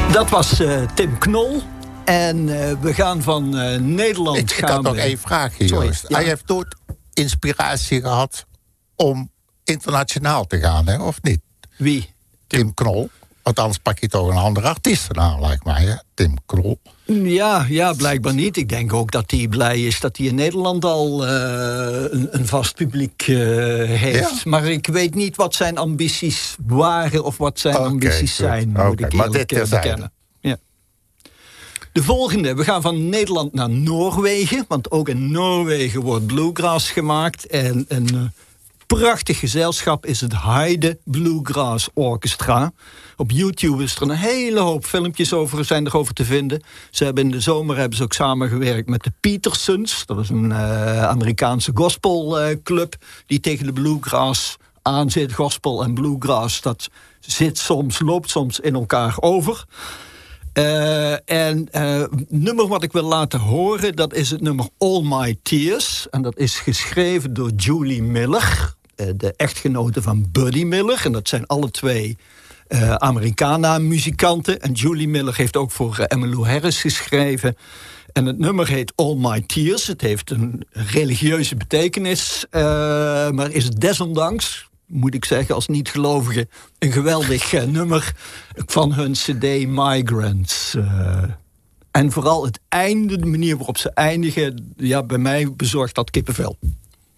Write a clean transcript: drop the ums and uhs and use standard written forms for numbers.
Dat was Tim Knol. En we gaan van Nederland... Ik had nog één vraagje, Joost. Ja. Hij heeft nooit inspiratie gehad om internationaal te gaan, hè? Of niet? Wie? Tim Knol. Want anders pak je toch een andere artiestennaam, lijkt mij, hè? Tim Knol. Ja, blijkbaar niet. Ik denk ook dat hij blij is dat hij in Nederland al een vast publiek heeft. Ja. Maar ik weet niet wat zijn ambities waren of wat zijn ambities zijn, moet ik eerlijk bekennen. Ja. De volgende, we gaan van Nederland naar Noorwegen. Want ook in Noorwegen wordt bluegrass gemaakt. En een prachtig gezelschap is het Heide Bluegrass Orchestra. Op YouTube is er een hele hoop filmpjes zijn erover te vinden. In de zomer hebben ze ook samengewerkt met de Petersons. Dat is een Amerikaanse gospelclub die tegen de bluegrass aanzit. Gospel en bluegrass, dat loopt soms in elkaar over. Het nummer wat ik wil laten horen, dat is het nummer All My Tears. En dat is geschreven door Julie Miller, de echtgenote van Buddy Miller. En dat zijn alle twee Americana-muzikanten. En Julie Miller heeft ook voor Emmylou Harris geschreven. En het nummer heet All My Tears. Het heeft een religieuze betekenis, maar is desondanks, moet ik zeggen, als niet-gelovige, een geweldig nummer van hun cd Migrants. En vooral het einde, de manier waarop ze eindigen, bij mij bezorgt dat kippenvel.